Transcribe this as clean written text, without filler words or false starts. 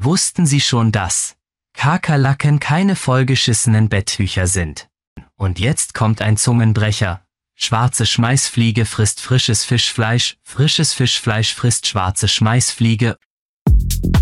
Wussten Sie schon, dass Kakerlaken keine vollgeschissenen Betttücher sind? Und jetzt kommt ein Zungenbrecher. Schwarze Schmeißfliege frisst frisches Fischfleisch frisst schwarze Schmeißfliege.